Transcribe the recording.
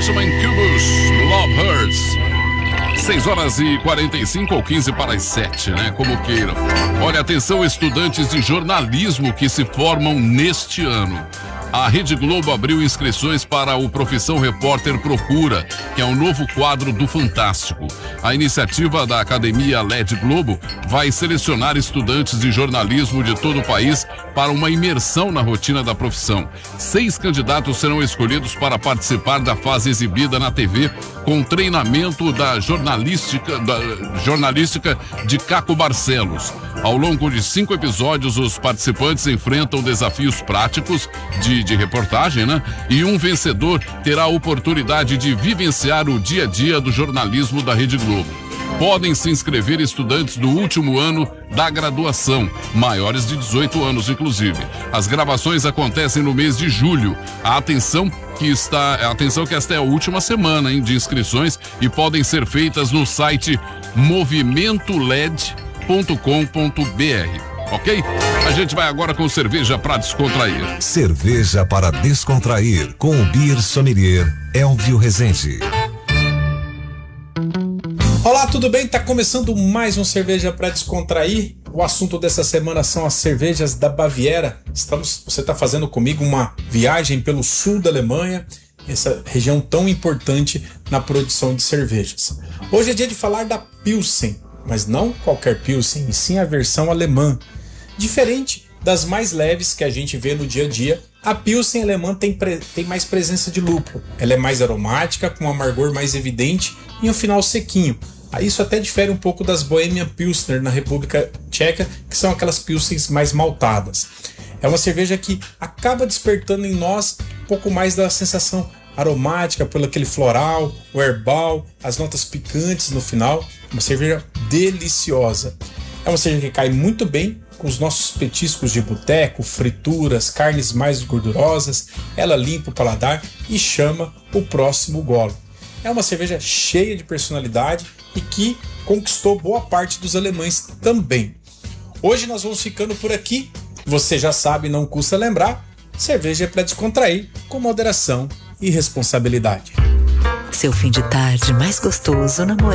chama Incubus, Love Hurts. 6 horas e 45 ou 15 para as 7, né? Como queiram. Olha, atenção, estudantes de jornalismo que se formam neste ano. A Rede Globo abriu inscrições para o Profissão Repórter Procura, que é um novo quadro do Fantástico. A iniciativa da Academia LED Globo vai selecionar estudantes de jornalismo de todo o país para uma imersão na rotina da profissão. 6 candidatos serão escolhidos para participar da fase exibida na TV, com treinamento da jornalística de Caco Barcelos. Ao longo de 5 episódios, os participantes enfrentam desafios práticos de reportagem, né? E um vencedor terá a oportunidade de vivenciar o dia a dia do jornalismo da Rede Globo. Podem se inscrever estudantes do último ano da graduação, maiores de 18 anos, inclusive. As gravações acontecem no mês de julho. Atenção que esta é a última semana, hein, de inscrições e podem ser feitas no site movimentoled.com.br. Ok? A gente vai agora com cerveja para descontrair. Cerveja para descontrair com o Beer Sommelier Elvio Rezende. Olá, tudo bem? Tá começando mais um Cerveja para Descontrair. O assunto dessa semana são as cervejas da Baviera. Você está fazendo comigo uma viagem pelo sul da Alemanha, essa região tão importante na produção de cervejas. Hoje é dia de falar da Pilsen, mas não qualquer Pilsen, e sim a versão alemã. Diferente das mais leves que a gente vê no dia a dia, a Pilsen alemã tem mais presença de lúpulo. Ela é mais aromática, com um amargor mais evidente e um final sequinho. Isso até difere um pouco das Bohemian Pilsner na República Tcheca, que são aquelas Pilsens mais maltadas. É uma cerveja que acaba despertando em nós um pouco mais da sensação aromática, pelo aquele floral, o herbal, as notas picantes no final. Uma cerveja deliciosa. É uma cerveja que cai muito bem com os nossos petiscos de boteco, frituras, carnes mais gordurosas. Ela limpa o paladar e chama o próximo golo. É uma cerveja cheia de personalidade e que conquistou boa parte dos alemães também. Hoje nós vamos ficando por aqui. Você já sabe, não custa lembrar, cerveja é para descontrair com moderação e responsabilidade. Seu fim de tarde mais gostoso namorando.